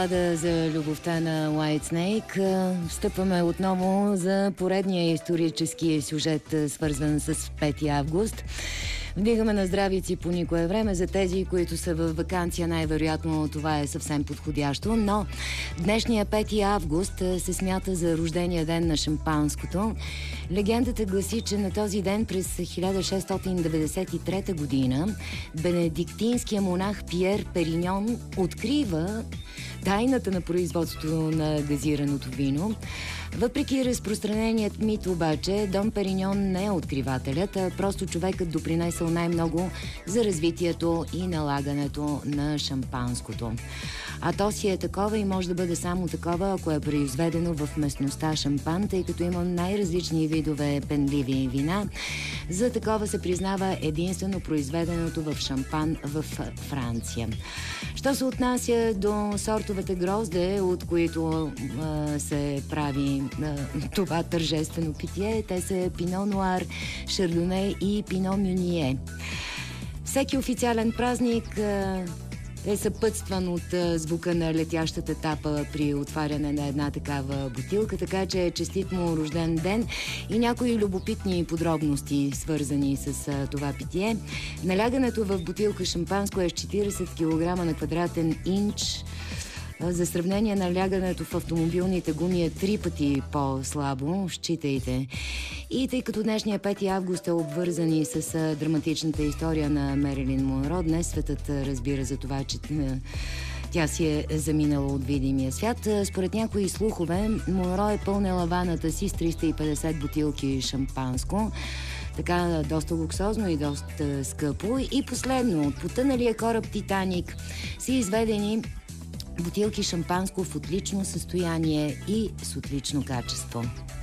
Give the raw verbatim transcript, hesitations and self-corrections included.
Да, за любовта на Whitesnake стъпваме отново за поредния исторически сюжет, свързан с пети август. Вдигаме на здравици по никое време. За тези, които са във ваканция, най-вероятно това е съвсем подходящо, но днешния пети август се смята за рождения ден на шампанското. Легендата гласи, че на този ден през хиляда шестстотин деветдесет и трета година бенедиктинският монах Пиер Периньон открива тайната на производството на газираното вино. Въпреки разпространеният мит обаче, Дон Периньон не е откривателят, а просто човекът допринесъл най-много за развитието и налагането на шампанското. А то си е такова и може да бъде само такова, ако е произведено в местността Шампан, тъй като има най-различни видове пенливи вина. За такова се признава единствено произведеното в Шампан в Франция. Що се отнася до сортовете грозде, от които а, се прави а, това тържествено питие, те са Пино Нуар, Шардоне и Пино Мюние. Всеки официален празник а, е съпътстван от а, звука на летящата тапа при отваряне на една такава бутилка, така че честит му рожден ден и някои любопитни подробности, свързани с а, това питие. Налягането в бутилка шампанско е с четиридесет килограма на квадратен инч. За сравнение, налягането в автомобилните гуми е три пъти по-слабо, считайте. И тъй като днешния пети август е обвързани с а, драматичната история на Мерилин Монро, днес светът разбира за това, че а, тя си е заминала от видимия свят. Според някои слухове, Монро е пълнела ваната си с триста и петдесет бутилки шампанско. Така доста луксозно и доста скъпо. И последно, от потъналия кораб Титаник са изведени бутилки шампанско в отлично състояние и с отлично качество.